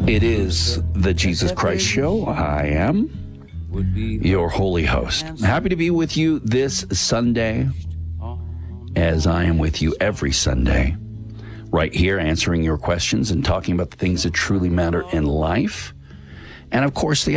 It is the Jesus Christ Show. I am your holy host. Happy to be with you this Sunday, as I am with you every Sunday, right here answering your questions and talking about the things that truly matter in life. And of course, the